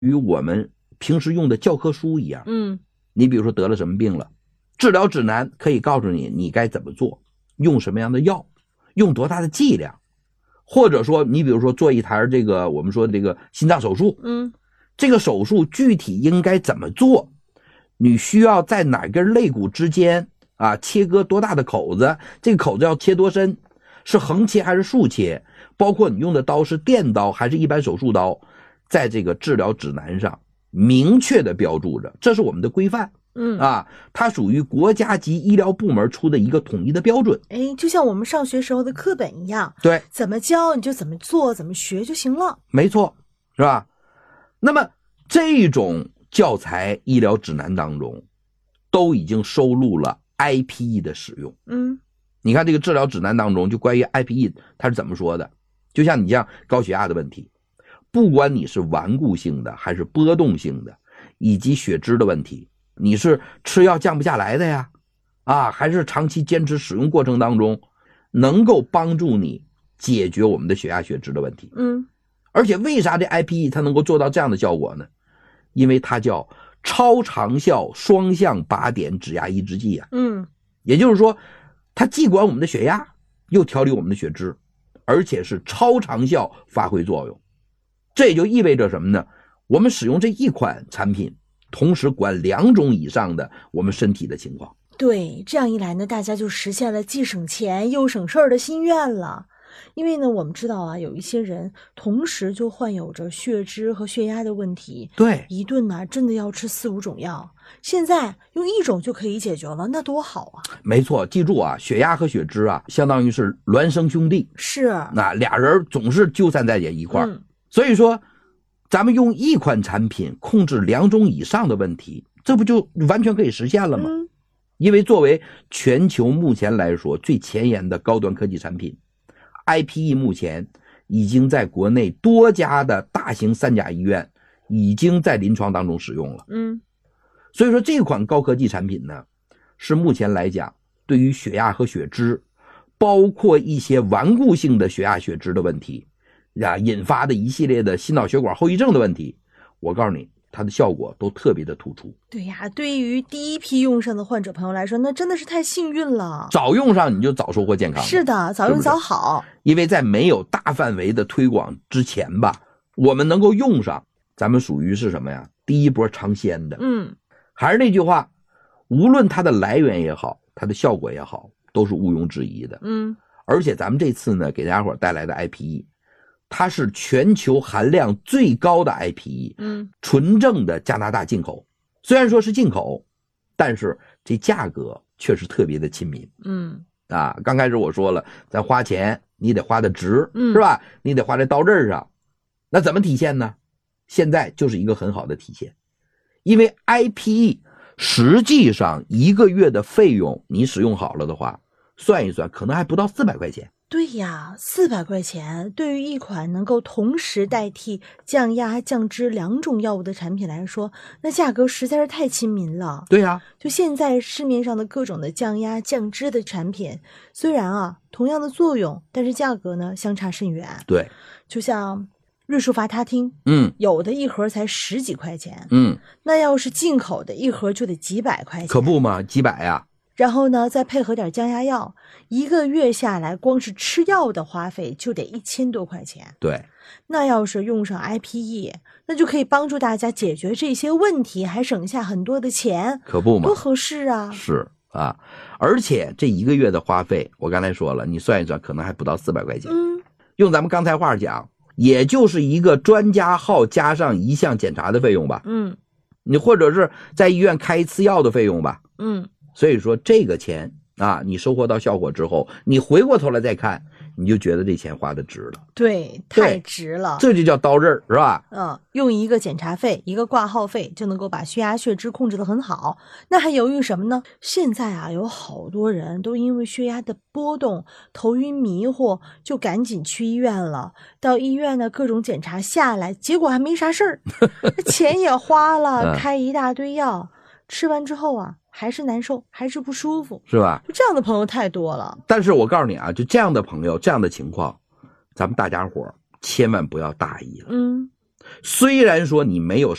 于我们平时用的教科书一样。你比如说得了什么病了，治疗指南可以告诉你你该怎么做，用什么样的药，用多大的剂量，或者说你比如说做一台这个我们说这个心脏手术，这个手术具体应该怎么做，你需要在哪根肋骨之间切割多大的口子，这个口子要切多深，是横切还是竖切，包括你用的刀是电刀还是一般手术刀，在这个治疗指南上明确的标注着，这是我们的规范。它属于国家级医疗部门出的一个统一的标准。 就像我们上学时候的课本一样， 对， 怎么教你就怎么做，怎么学就行了。 没错，是吧？那么这种教材医疗指南当中都已经收录了 IPE 的使用。你看这个治疗指南当中就关于 IPE 它是怎么说的，就像你像高血压的问题，不管你是顽固性的还是波动性的，以及血脂的问题，你是吃药降不下来的呀，还是长期坚持使用过程当中能够帮助你解决我们的血压血脂的问题。而且为啥这 IPE 它能够做到这样的效果呢？因为它叫超长效双向靶点指压抑制剂啊。也就是说它既管我们的血压又调理我们的血脂，而且是超长效发挥作用。这也就意味着什么呢？我们使用这一款产品同时管2种以上的我们身体的情况。 对，这样一来呢，大家就实现了既省钱又省事儿的心愿了。因为呢，我们知道有一些人同时就患有着血脂和血压的问题， 对， 一顿呢真的要吃4、5种药，现在用1种就可以解决了，那多好啊！ 没错，记住血压和血脂相当于是孪生兄弟， 是那俩人总是纠缠在一块所以说咱们用一款产品控制2种以上的问题，这不就完全可以实现了吗？因为作为全球目前来说最前沿的高端科技产品，IPE 目前已经在国内多家的大型3甲医院已经在临床当中使用了。所以说这款高科技产品呢，是目前来讲对于血压和血脂，包括一些顽固性的血压血脂的问题引发的一系列的心脑血管后遗症的问题，我告诉你它的效果都特别的突出。 对呀，对于第一批用上的患者朋友来说，那真的是太幸运了。 早用上你就早收获健康。 是的，早用早好。 因为在没有大范围的推广之前吧，我们能够用上，咱们属于是什么呀？第一波尝鲜的。还是那句话，无论它的来源也好，它的效果也好，都是毋庸置疑的。而且咱们这次呢，给大家伙带来的 IPE，它是全球含量最高的 IPE，纯正的加拿大进口。虽然说是进口，但是这价格确实特别的亲民。刚开始我说了，咱花钱你得花的值，是吧？你得花在刀刃上。那怎么体现呢？现在就是一个很好的体现。因为 IPE 实际上1个月的费用，你使用好了的话，算一算可能还不到400块钱。 对呀，400块钱对于一款能够同时代替降压降脂2种药物的产品来说，那价格实在是太亲民了。 对呀， 就现在市面上的各种的降压降脂的产品，虽然同样的作用，但是价格呢相差甚远。 对， 就像瑞舒伐他汀，有的一盒才10几块钱，那要是进口的一盒就得几百块钱。 可不嘛，几百呀。 然后呢，再配合点降压药，1个月下来，光是吃药的花费就得1000多块钱。 对， 那要是用上 IPE， 那就可以帮助大家解决这些问题，还省下很多的钱， 可不嘛， 多合适啊！ 是而且这1个月的花费，我刚才说了，你算一算，可能还不到400块钱。用咱们刚才话讲，也就是一个专家号加上1项检查的费用吧。你或者是在医院开1次药的费用吧。所以说这个钱你收获到效果之后，你回过头来再看，你就觉得这钱花的值了。 对，太值了。 这就叫刀刃，是吧？ 用一个检查费，一个挂号费，就能够把血压血脂控制得很好。那还犹豫什么呢？现在有好多人都因为血压的波动，头晕迷糊，就赶紧去医院了。到医院呢，各种检查下来，结果还没啥事儿，钱也花了，开一大堆药，吃完之后还是难受，还是不舒服， 是吧？ 就这样的朋友太多了。 但是我告诉你就这样的朋友，这样的情况，咱们大家伙千万不要大意了。 虽然说你没有